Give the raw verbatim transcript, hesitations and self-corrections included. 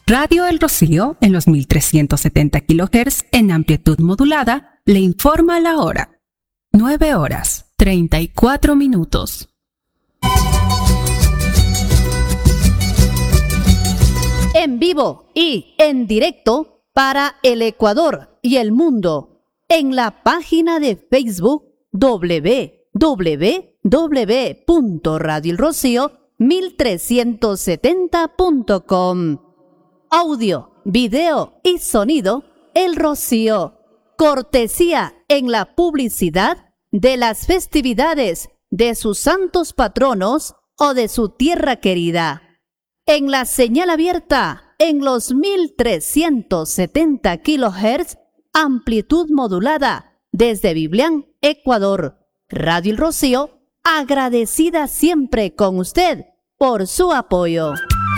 Radio El Rocío, en los mil trescientos setenta kilohertz en amplitud modulada, le informa la hora. nueve horas, treinta y cuatro minutos. En vivo y en directo para el Ecuador y el mundo, en la página de Facebook doble u doble u doble u punto radio el rocío mil trescientos setenta punto com. Audio, video y sonido El Rocío. Cortesía en la publicidad de las festividades de sus santos patronos o de su tierra querida. En la señal abierta en los mil trescientos setenta kilohertz, amplitud modulada desde Biblián, Ecuador. Radio El Rocío, agradecida siempre con usted por su apoyo.